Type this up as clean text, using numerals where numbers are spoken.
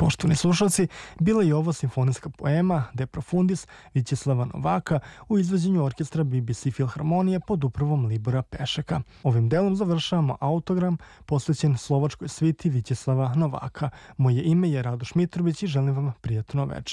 Poštovani slušalci, bila je ovo simfonijska poema De Profundis Vićeslava Novaka u izvođenju orkestra BBC Filharmonije pod upravom Libora Pešeka. Ovim delom završavamo autogram posvećen slovačkoj sviti Vićeslava Novaka. Moje ime je Radoš Mitrović i želim vam prijatno večer.